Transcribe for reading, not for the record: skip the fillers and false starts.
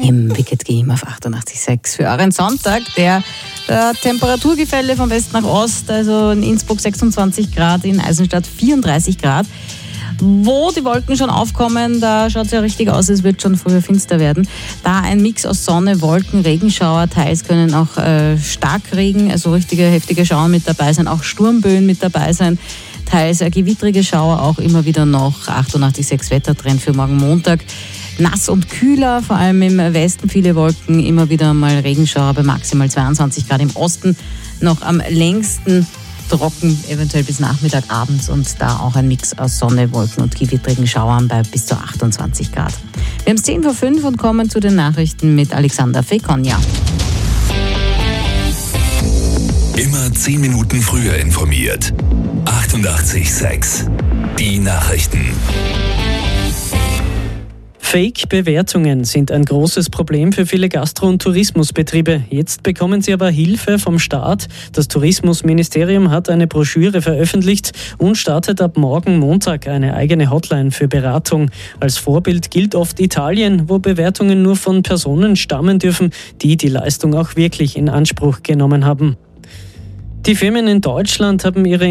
im Wicked Game auf 88,6 für euren Sonntag. Der Temperaturgefälle von West nach Ost, also in Innsbruck 26 Grad, in Eisenstadt 34 Grad. Wo die Wolken schon aufkommen, da schaut es ja richtig aus, es wird schon früher finster werden. Da ein Mix aus Sonne, Wolken, Regenschauer, teils können auch Starkregen, also richtige heftige Schauer mit dabei sein, auch Sturmböen mit dabei sein, teils gewittrige Schauer, auch immer wieder noch 88,6 Wettertrend für morgen Montag. Nass und kühler, vor allem im Westen viele Wolken, immer wieder mal Regenschauer bei maximal 22 Grad im Osten, noch am längsten trocken, eventuell bis Nachmittag, abends und da auch ein Mix aus Sonne, Wolken und gewittrigen Schauern bei bis zu 28 Grad. Wir haben es 10:05 und kommen zu den Nachrichten mit Alexander Fekonja. Immer 10 Minuten früher informiert. 88,6. Die Nachrichten. Fake-Bewertungen sind ein großes Problem für viele Gastro- und Tourismusbetriebe. Jetzt bekommen sie aber Hilfe vom Staat. Das Tourismusministerium hat eine Broschüre veröffentlicht und startet ab morgen Montag eine eigene Hotline für Beratung. Als Vorbild gilt oft Italien, wo Bewertungen nur von Personen stammen dürfen, die die Leistung auch wirklich in Anspruch genommen haben. Die Firmen in Deutschland haben ihre